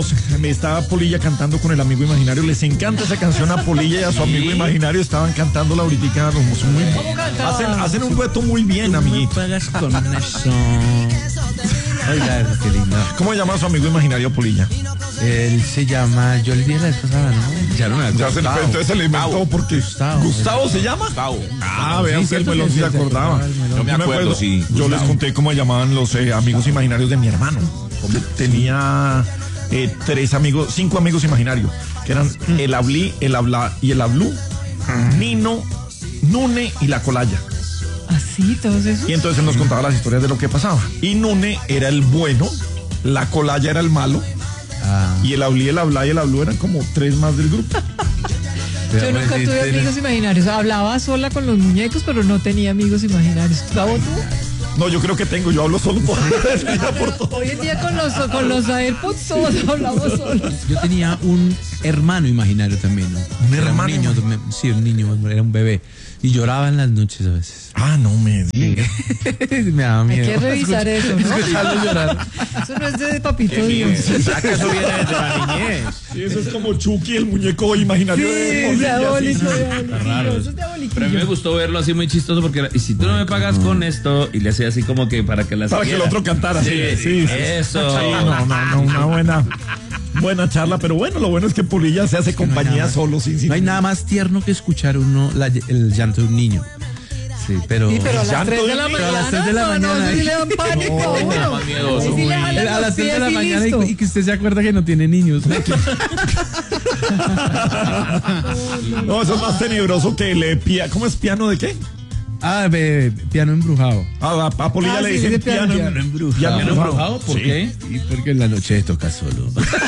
Me estaba Polilla cantando con el amigo imaginario. Les encanta esa canción a Polilla y a su amigo imaginario. Estaban cantándola ahorita. Hacen un dueto muy bien, amiguito. Pagas con eso. Oiga, qué lindo. ¿Cómo se llama su amigo imaginario Polilla? Él se llama, yo le dije la vez pasada, ¿no? Ya se le fue, entonces se le inventó porque Gustavo se llama. Vean, Sí, él me lo se acordaba. Yo me acuerdo, sí. Yo les conté cómo llamaban los amigos imaginarios de mi hermano. Tenía 5 amigos imaginarios, que eran el Ablí, el Abla y el Ablú, Nino, Nune y la Colaya. Así, todos esos. Y entonces él nos contaba las historias de lo que pasaba. Y Nune era el bueno, la Colaya era el malo. Y el Ablí, el Abla y el Ablú eran como 3 más del grupo. Yo nunca tuve amigos imaginarios. Hablaba sola con los muñecos, pero no tenía amigos imaginarios. ¿Gabo, tú? No, yo creo que tengo. Yo hablo solo por todo. Hoy en día con los AirPods todos hablamos solos. Yo tenía un hermano imaginario también, ¿no? Era un niño, sí, un niño, era un bebé. Y lloraba en las noches a veces. No me digas. Me daba miedo. Hay que revisar eso, ¿no? Escucharlo llorar. Eso no es de Papito Dios. Eso viene desde la niñez. Sí, eso es como Chucky, el muñeco imaginario de Polilla. Diabólico. Raro. Eso es diabólico. Pero a mí me gustó verlo así muy chistoso porque y si tú no me pagas con esto, y le hacía así como que para que Para que el otro cantara. Sí. Eso. No, una buena charla, pero bueno, lo bueno es que Polilla se hace compañía solo, sin. No hay nada más tierno que escuchar el llanto de un niño. Sí, pero... Sí, pero a las 3 de la Pero a mañana. las 3 de la mañana. No, sí le dan pánico a uno. Más miedoso. Ahí sí le jalan A los las 3 de pies la y mañana listo. y que usted se acuerda que no tiene niños. No, eso es más tenebroso que ¿cómo es piano de qué? Piano embrujado. A Polilla le dicen piano embrujado. ¿Piano embrujado? ¿Por qué? Y porque en la noche toca solo.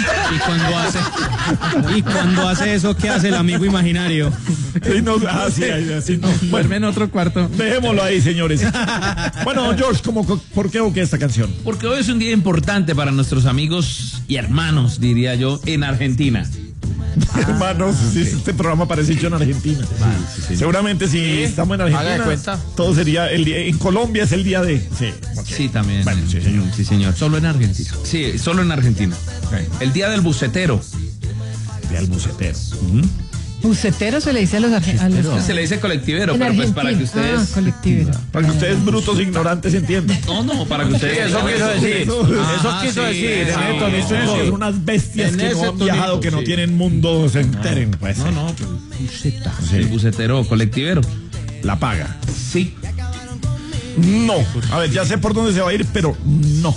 Y cuando hace eso, ¿qué hace el amigo imaginario? Así no. Duerme en otro cuarto. Dejémoslo ahí, señores. Bueno, George, ¿por qué o qué esta canción? Porque hoy es un día importante para nuestros amigos y hermanos, diría yo, en Argentina. Hermanos, este programa parece hecho en Argentina. Seguramente si estamos en Argentina, Haga cuenta. todo sería el día. En Colombia es el día de. Sí, okay. Sí, también. Bueno, sí, señor. Sí, señor. Solo en Argentina. Sí, solo en Argentina. Okay. El día del bucetero. Día del bucetero. Bucetero se le dice a los argentinos. Se le dice colectivero, En pero pues Argentina. para que ustedes... Colectivero. Para que ustedes, brutos ignorantes, entiendan. No, para que ustedes... Eso quiso decir. Eso quiso decir. Son unas bestias que no han viajado, que no tienen mundo, se enteren. Pues. Buceta. El bucetero o colectivero. La paga. Sí. No. A ver, ya sé por dónde se va a ir, pero no.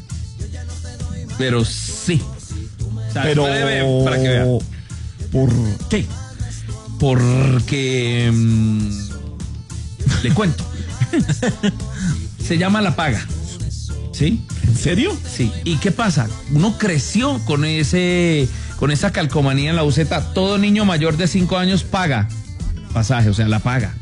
Pero sí. O sea, Pero. para que vea. ¿Por qué? Porque... le cuento. Se llama la paga. ¿Sí? ¿En serio? Sí. ¿Y qué pasa? Uno creció con esa calcomanía en la buceta. Todo niño mayor de 5 años paga pasaje, o sea, la paga.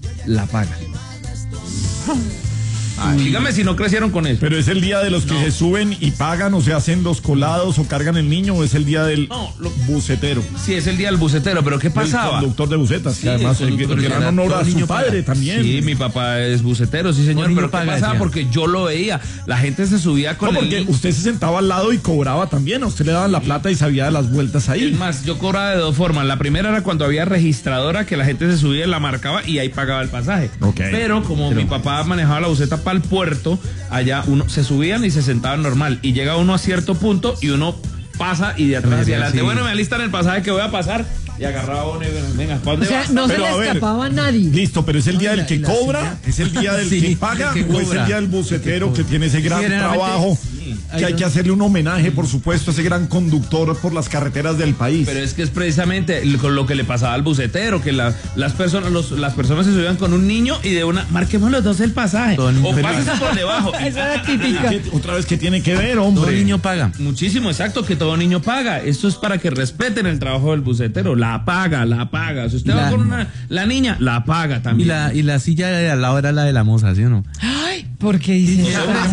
Dígame si no crecieron con eso. Pero es el día de los que se suben y pagan, o se hacen los colados o cargan el niño, o es el día del bucetero. Sí, es el día del bucetero, pero ¿qué pasaba? El conductor de bucetas, Sí, que además el conductor el gran de honor a todo su niño padre paga. también. Sí, mi papá es bucetero, sí señor, Niño pero ¿qué paga, pasaba? decía. Porque yo lo veía, la gente se subía con No, porque el niño. usted se sentaba al lado y cobraba también, a usted le daban la plata y sabía de las vueltas Es ahí. más, yo cobraba de 2 formas. La primera era cuando había registradora, que la gente se subía y la marcaba y ahí pagaba el pasaje. Ok. Pero como mi papá manejaba la buceta para el puerto, allá uno se subían y se sentaban normal. Y llega uno a cierto punto y uno pasa y de atrás hacia adelante. Sí. Bueno, me alistan el pasaje que voy a pasar. Y agarraba uno y venga, ¿para dónde O sea, vas? no se Pero, le a ver, escapaba a nadie. Listo, pero es el día del que la cobra, es el día del Sí, que paga, el que o es el cobra. día del bucetero que tiene ese gran Generalmente, trabajo, que hay que hacerle un homenaje, por supuesto, a ese gran conductor por las carreteras del país. Pero es que es precisamente con lo que le pasaba al bucetero, que las personas se subían con un niño y de una, marquemos los dos el pasaje. Todo O niño. pásese por debajo. Esa era típica. Otra vez, ¿qué tiene que ver, Todo hombre? niño paga. Muchísimo, exacto, que todo niño paga. Esto es para que respeten el trabajo del bucetero. La paga. Si usted va con la niña, la paga Y también. la silla de al lado era la de la moza, ¿sí o no? Ay, Porque dice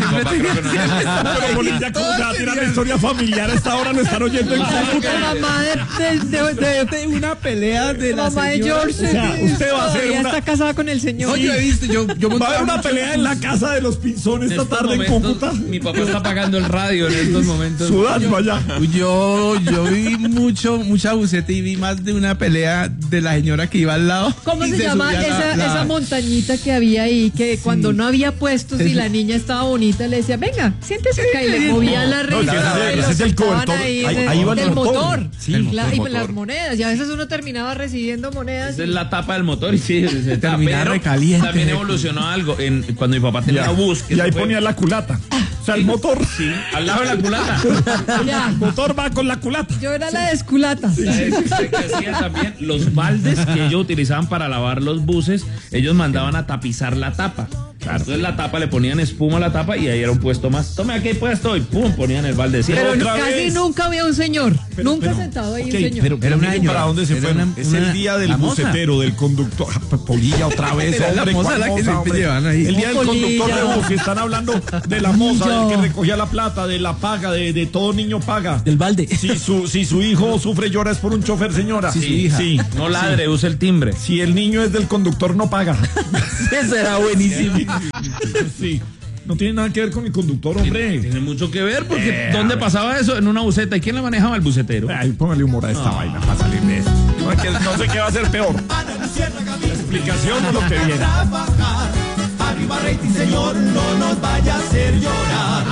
Pero Bolivia, ¿cómo se va a tirar la historia familiar? A esta hora lo están oyendo en Cúcuta. la mamá de una pelea de la mamá de George. O sea, usted va a hacer todavía una... está casada con el señor. No, yo he visto, yo Va a haber una pelea en la casa de los Pinzones esta tarde en Cúcuta. Mi papá está pagando el radio en estos momentos. Sudando allá. Yo vi mucha buceta y vi más de una pelea de la señora que iba al lado. ¿Cómo y se llama subía esa montañita que había ahí? Que cuando no había puestos y la niña estaba bonita, le decía, venga, siéntese acá, y le movía la risa. ese es el cobertor. Ahí va el del motor. Sí, Y las monedas. Y a veces uno terminaba recibiendo monedas. Esa es la tapa del motor y sí, se terminaba pero recaliente. También evolucionó algo. Cuando mi papá tenía bus. Y ahí ponía la culata. O sea, el motor. Sí, al lado de la culata. Ya. El motor va con la culata. Yo era la desculata. ¿Sabes qué hacía también? Los baldes que ellos utilizaban para lavar los buses, ellos mandaban a tapizar la tapa. Entonces la tapa, le ponían espuma a la tapa y ahí era un puesto más. Tome aquí puesto y pum, ponían el balde. Pero otra casi vez. nunca había un señor. Nunca sentado ahí un señor. Pero una miren señora. para dónde se Era fueron. Es el día del la moza. bucetero, del conductor. Polilla otra vez, Era la hombre. moza ¿cuál la que moza, siempre hombre? llevan ahí. El día del Polilla. conductor de bus. Y están hablando de la moza, del que recogía la plata, de la paga, de todo niño paga. Del balde. Si su hijo sufre, llora, es por un chofer, señora. Sí, su hija. Sí. No ladre, use el timbre. Si el niño es del conductor, no paga. Eso era buenísimo. Sí. No tiene nada que ver con el conductor, hombre. Tiene mucho que ver porque ¿dónde pasaba eso? En una buseta. ¿Y quién la manejaba? El bucetero. Ay, póngale humor a esta vaina para salir de esto. No sé qué va a ser peor. La explicación o lo que viene. Arriba rating, señor, no nos vaya a hacer llorar.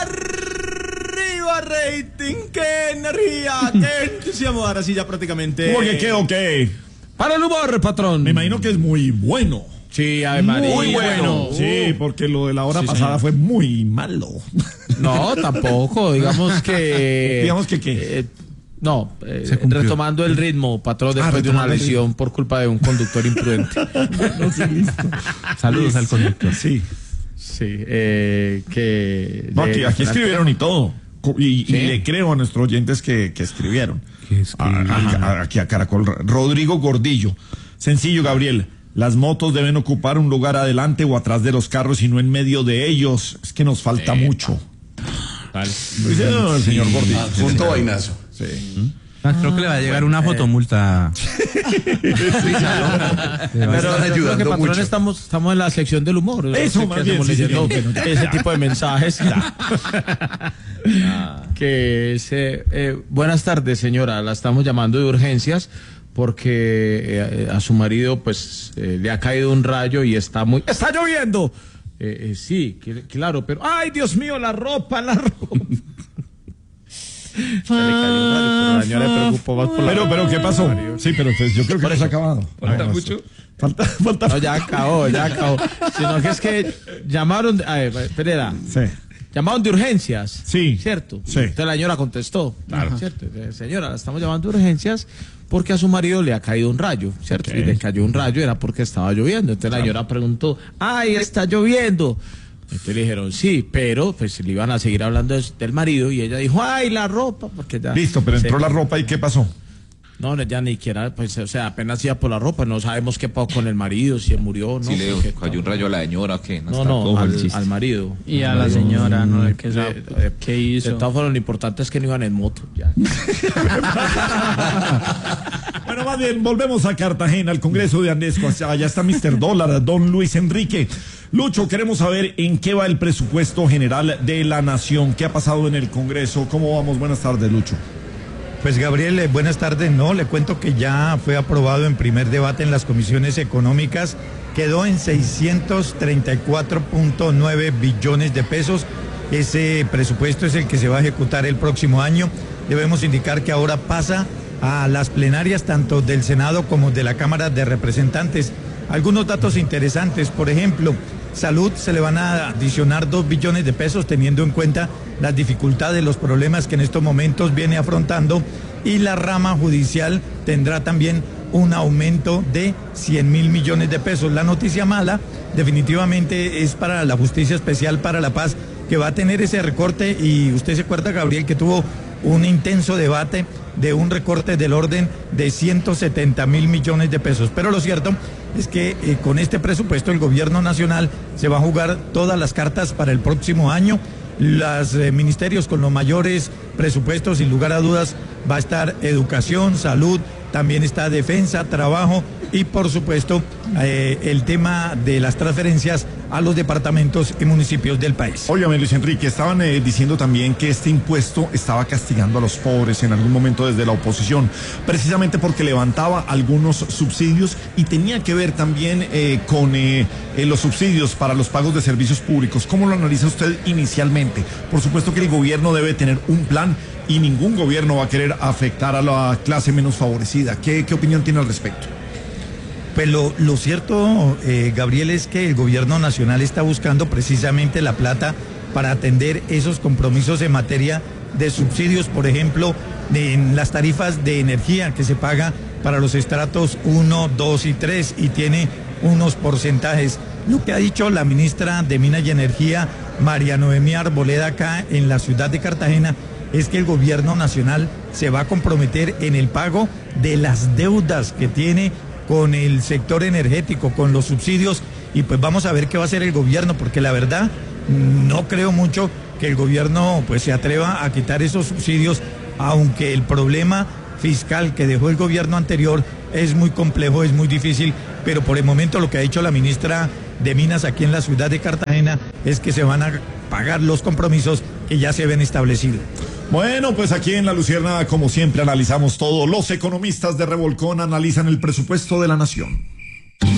Arriba rating, qué energía, qué entusiasmo. Ahora sí ya prácticamente. ¿Cómo que qué o qué? Para el humor, patrón. Me imagino que es muy bueno. Sí, Ave María. Muy bueno. Sí, porque lo de la hora pasada fue muy malo. No, tampoco. Digamos que. Digamos que qué. No, cumplió. retomando el ritmo, patrón, después de una retomando el lesión por culpa de un conductor imprudente. Saludos al conductor. Sí. Sí, que. No, aquí escribieron y todo. Y le creo a nuestros oyentes que escribieron. Aquí a Caracol. Rodrigo Gordillo. Sencillo, Gabriel. Las motos deben ocupar un lugar adelante o atrás de los carros y no en medio de ellos. Es que nos falta mucho. Lo dice el señor Gordillo. Punto vainazo. Sí. Creo que le va a llegar una fotomulta. Pero ayudando que, patrón, mucho. estamos en la sección del humor. Eso, Que más hacemos bien, sí, leyendo sí. ese tipo de mensajes. Que buenas tardes, señora. La estamos llamando de urgencias porque a su marido pues le ha caído un rayo y está lloviendo. Sí, claro, pero ay, Dios mío, la ropa. Se le cayó un rayo, pero la señora le preocupó más por la Pero, ¿qué pasó? Sí, pero pues, yo creo que no se ha acabado. Falta Ay, no, mucho. Falta. No, ya acabó. Sino que es que llamaron, a ver, Pereira, Sí. llamaron de urgencias. Sí. ¿Cierto? Sí. Entonces la señora contestó. Claro. ¿Cierto? Señora, la estamos llamando de urgencias porque a su marido le ha caído un rayo, ¿cierto? Ok. Y le cayó un rayo, era porque estaba lloviendo. Entonces la señora preguntó, ¡ay, está lloviendo! Entonces le dijeron, sí, pero pues le iban a seguir hablando del marido y ella dijo, ¡ay, la ropa! Porque ya Listo, pero entró se- la ropa y ¿qué pasó? No, ya ni siquiera, pues, o sea, apenas iba por la ropa, no sabemos qué pasó con el marido, si murió, ¿no? Si le Porque- cayó un rayo a la señora, ¿qué? No, está no, cojo el chiste. al marido. Y a la señora, ¿no? ¿Qué De hizo? todas formas, lo importante es que no iban en moto. Ya. Bueno, más bien, volvemos a Cartagena, al Congreso de Andesco. Allá está Mr. Dólar, don Luis Enrique. Lucho, queremos saber en qué va el presupuesto general de la nación. ¿Qué ha pasado en el Congreso? ¿Cómo vamos? Buenas tardes, Lucho. Pues Gabriel, buenas tardes. No, le cuento que ya fue aprobado en primer debate en las comisiones económicas. Quedó en 634.9 billones de pesos. Ese presupuesto es el que se va a ejecutar el próximo año. Debemos indicar que ahora pasa a las plenarias tanto del Senado como de la Cámara de Representantes. Algunos datos interesantes, por ejemplo, salud se le van a adicionar 2 billones de pesos teniendo en cuenta las dificultades, los problemas que en estos momentos viene afrontando, y la rama judicial tendrá también un aumento de 100.000 millones de pesos. La noticia mala definitivamente es para la Justicia Especial para la Paz, que va a tener ese recorte, y usted se acuerda, Gabriel, que tuvo un intenso debate de un recorte del orden de 170.000 millones de pesos. Pero lo cierto es que con este presupuesto el gobierno nacional se va a jugar todas las cartas para el próximo año. Los ministerios con los mayores presupuestos, sin lugar a dudas, va a estar educación, salud, también está defensa, trabajo y por supuesto el tema de las transferencias a los departamentos y municipios del país. Óigame, Luis Enrique, estaban diciendo también que este impuesto estaba castigando a los pobres en algún momento desde la oposición, precisamente porque levantaba algunos subsidios y tenía que ver también con los subsidios para los pagos de servicios públicos. ¿Cómo lo analiza usted inicialmente? Por supuesto que el gobierno debe tener un plan y ningún gobierno va a querer afectar a la clase menos favorecida. ¿Qué opinión tiene al respecto? Pues lo cierto, Gabriel, es que el gobierno nacional está buscando precisamente la plata para atender esos compromisos en materia de subsidios, por ejemplo, en las tarifas de energía que se paga para los estratos 1, 2 y 3 y tiene unos porcentajes. Lo que ha dicho la ministra de Minas y Energía, María Noemí Arboleda, acá en la ciudad de Cartagena, es que el gobierno nacional se va a comprometer en el pago de las deudas que tiene con el sector energético, con los subsidios, y pues vamos a ver qué va a hacer el gobierno, porque la verdad no creo mucho que el gobierno pues se atreva a quitar esos subsidios, aunque el problema fiscal que dejó el gobierno anterior es muy complejo, es muy difícil, pero por el momento lo que ha dicho la ministra de Minas aquí en la ciudad de Cartagena es que se van a pagar los compromisos que ya se ven establecidos. Bueno, pues aquí en La Luciérnaga, como siempre, analizamos todo. Los economistas de Revolcón analizan el presupuesto de la nación.